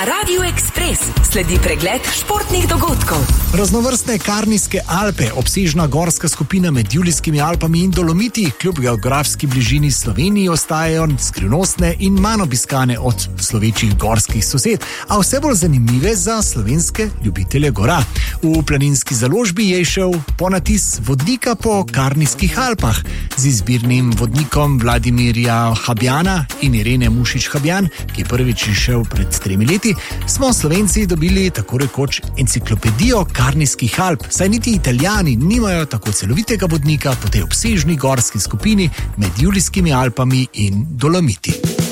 Na Radiu Ekspres sledi pregled športnih dogodkov. Raznovrstne Karnijske Alpe, obsežna gorska skupina med Julijskimi Alpami in Dolomiti, kljub geografski bližini Sloveniji ostajajo skrivnostne in manj obiskane od slovečih gorskih sosed, a vse bolj zanimive za slovenske ljubitelje gora. V planinski založbi je šel ponatis vodnika po Karnijskih Alpah. Z izbirnim vodnikom Vladimirja Habjana in Irene Mušič-Habjan, ki je prvič šel pred 3 leti, smo Slovenci dobili tako rekoč enciklopedijo Karnijskih Alp, saj niti Italijani nimajo tako celovitega vodnika po tej obsežni gorski skupini med Julijskimi Alpami in Dolomiti.